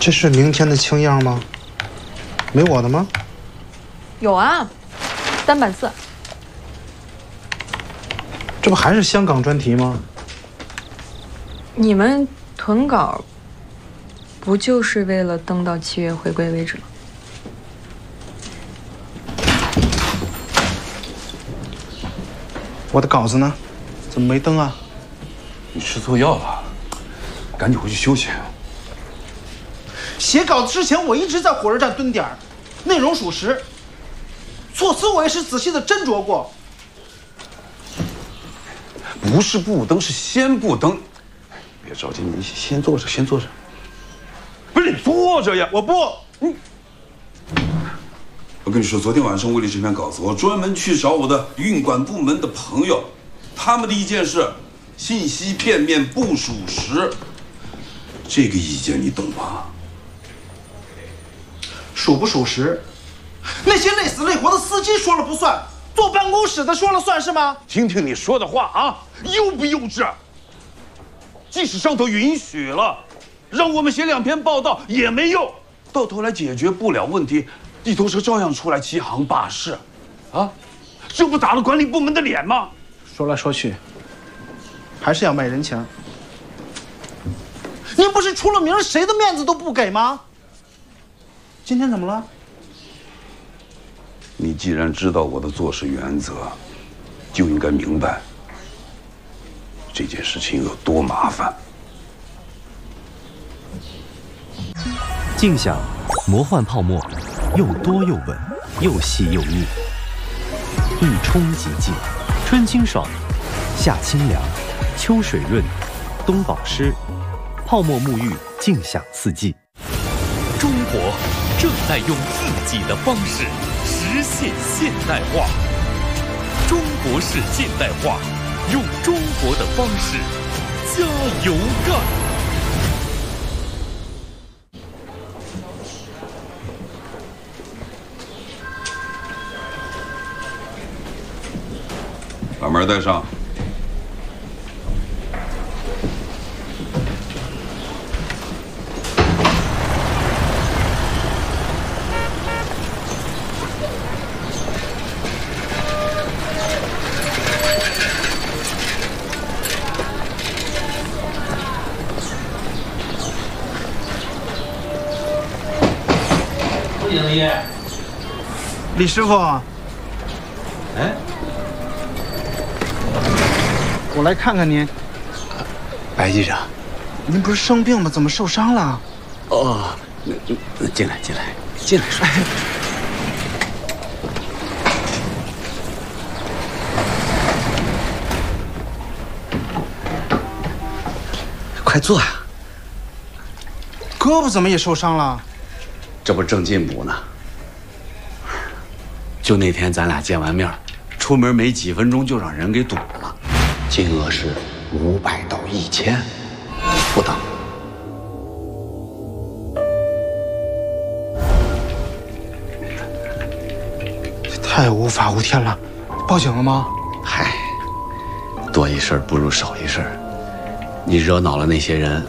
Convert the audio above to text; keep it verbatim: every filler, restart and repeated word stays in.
这是明天的青样吗？没我的吗？ 有啊，单版色。 这不还是香港专题吗？ 你们囤稿，不就是为了登到七月回归为止吗？ 我的稿子呢？怎么没登啊？ 你吃错药了，赶紧回去休息。 写稿子之前，我一直在火车站蹲点儿，内容属实，措辞我也是仔细的斟酌过。 不是不登，是先不登。别着急，你先坐着，先坐着。不是你坐着呀！ 我不， 你。我跟你说，昨天晚上为了这篇稿子，我专门去找我的运管部门的朋友，他们的意见是信息片面不属实。这个意见你懂吗？ 属不属实？那些累死累活的司机说了不算，坐办公室的说了算是吗？ 听听你说的话啊，幼不幼稚？即使上头允许了，让我们写两篇报道也没用，到头来解决不了问题，地头蛇照样出来欺行霸市，啊，这不打了管理部门的脸吗？ 说来说去，还是要卖人情。您不是出了名，谁的面子都不给吗？今天怎么了？ 你既然知道我的做事原则，就应该明白这件事情有多麻烦。 静享魔幻泡沫，又多又稳，又细又腻，一冲即尽，春清爽，夏清凉，秋水润，冬保湿，泡沫沐浴，静享四季。 中国正在用自己的方式实现现代化。中国式现代化，用中国的方式加油干！ 把门带上。 不经理， 李师傅， 哎， 我来看看您。 白记者， 您不是生病吗？怎么受伤了？ 哦，那那进来，进来，进来说。快坐呀！ 胳膊怎么也受伤了？ 这不正进补呢。就那天咱俩见完面，出门没几分钟就让人给堵了，金额是五百到一千，不等。 这太无法无天了，报警了吗？ 嗨，多一事不如少一事。你惹恼了那些人，